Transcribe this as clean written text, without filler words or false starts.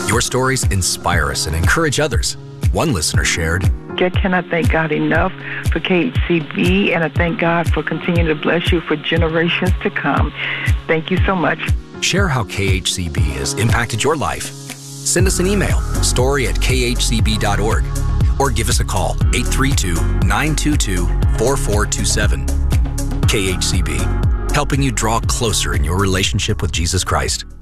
Your stories inspire us and encourage others. One listener shared, I cannot thank God enough for KHCB, and I thank God for continuing to bless you for generations to come. Thank you so much. Share how KHCB has impacted your life. Send us an email, story@khcb.org, or give us a call, 832-922-4427. KHCB, helping you draw closer in your relationship with Jesus Christ.